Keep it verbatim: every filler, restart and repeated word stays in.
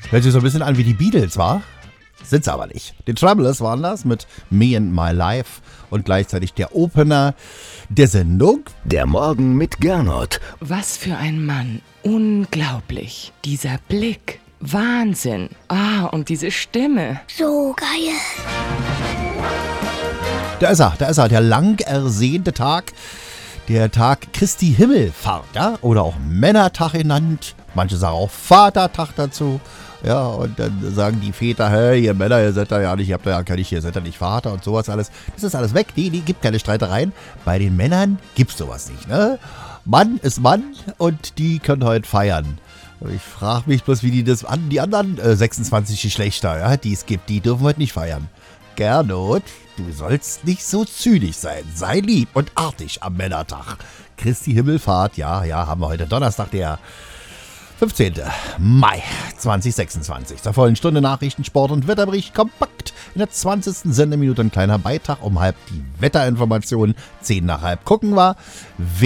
Hört sich so ein bisschen an wie die Beatles, wa? Sind's aber nicht. Die Troublers waren das mit Me and My Life und gleichzeitig der Opener der Sendung. Der Morgen mit Gernot. Was für ein Mann. Unglaublich. Dieser Blick. Wahnsinn. Ah, und diese Stimme. So geil. Da ist er, da ist er, der lang ersehnte Tag. Der Tag Christi Himmelfahrt, ja? Oder auch Männertag genannt. Manche sagen auch Vatertag dazu. Ja, und dann sagen die Väter, hey, ihr Männer, ihr seid da ja nicht, ihr habt da ja gar nicht, ihr seid da nicht Vater und sowas alles. Das ist alles weg, die, die gibt keine Streitereien. Bei den Männern gibt's sowas nicht, ne? Mann ist Mann und die können heute feiern. Ich frage mich bloß, wie die das an, die anderen äh, sechsundzwanzig Geschlechter, ja, die es gibt, die dürfen heute nicht feiern. Gernot, du sollst nicht so zynisch sein. Sei lieb und artig am Männertag. Christi Himmelfahrt, ja, ja, haben wir heute Donnerstag, der fünfzehnten Mai zweitausendsechsundzwanzig. Zur vollen Stunde Nachrichten, Sport und Wetterbericht kompakt. In der zwanzigsten Sendeminute ein kleiner Beitrag um halb die Wetterinformationen. Zehn nach halb gucken wir.